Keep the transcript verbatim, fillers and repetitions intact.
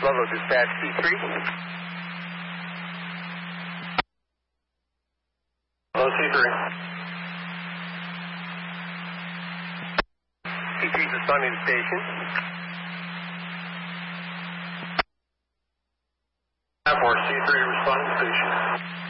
Bravo, dispatch C three. Hello, C three. C three is responding to station. For C three responding to station.